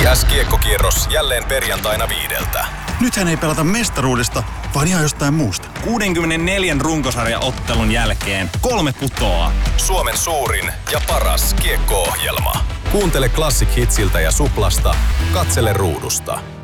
S-kiekkokierros jälleen perjantaina 5:00. Nythän ei pelata mestaruudesta, vaan ihan jostain muusta. 64 runkosarjaottelun jälkeen 3 putoaa. Suomen suurin ja paras kiekko-ohjelma. Kuuntele Classic Hitsiltä ja Suplasta. Katsele ruudusta.